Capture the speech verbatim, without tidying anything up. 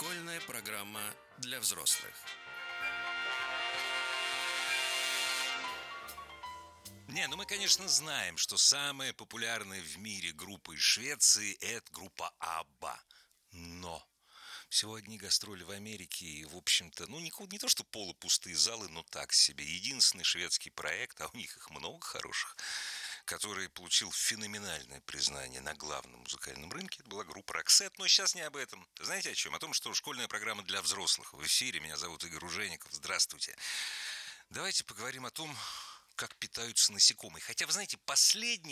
Школьная программа для взрослых. Не, ну мы, конечно, знаем, что самая популярная в мире группа из Швеции – это группа Абба. Но всего одни гастроли в Америке, и, в общем-то, ну, не, не то, что полупустые залы, но так себе. Единственный шведский проект, а у них их много хороших, который получил феноменальное признание на главном музыкальном рынке, это была группа Roxette. Но сейчас не об этом. Знаете о чем? О том, что школьная программа для взрослых в эфире. Меня зовут Игорь Ужеников. Здравствуйте. Давайте поговорим о том, как питаются насекомые. Хотя, вы знаете, последние